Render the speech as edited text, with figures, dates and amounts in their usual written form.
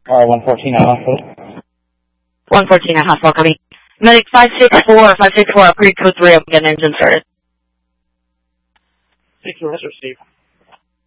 114 at hospital. 114 at hospital, copy. Medic 564, pretty code 3, I'm getting engine started. 6 arrest received.